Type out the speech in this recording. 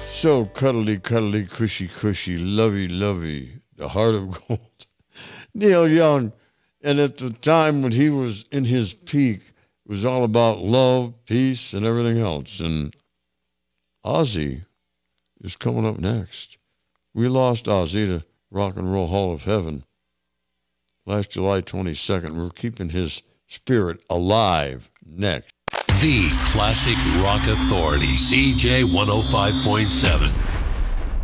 So cuddly, cuddly, cushy, cushy, lovey, lovey, the heart of gold. Neil Young. And at the time when he was in his peak, it was all about love, peace, and everything else. And Ozzy is coming up next. We lost Ozzy to Rock and Roll Hall of Heaven last July 22nd. We're keeping his spirit alive next. The Classic Rock Authority, CJ 105.7.